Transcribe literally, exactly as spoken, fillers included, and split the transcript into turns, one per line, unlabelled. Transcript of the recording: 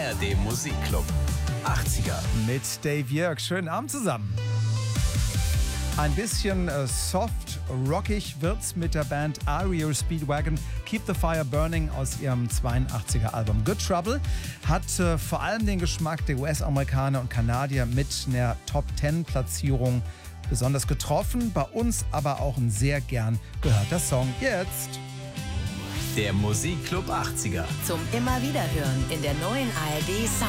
R D Musikclub achtziger.
Mit Dave Jörg. Schönen Abend zusammen. Ein bisschen äh, soft rockig wird's mit der Band R E O Speedwagon. Keep the Fire Burning aus ihrem zweiundachtziger Album. Good Trouble hat äh, vor allem den Geschmack der U S-Amerikaner und Kanadier mit einer Top Ten Platzierung besonders getroffen. Bei uns aber auch ein sehr gern gehörter Song. Jetzt
Der Musikclub achtziger.
Zum immer wieder hören in der neuen A R D Sound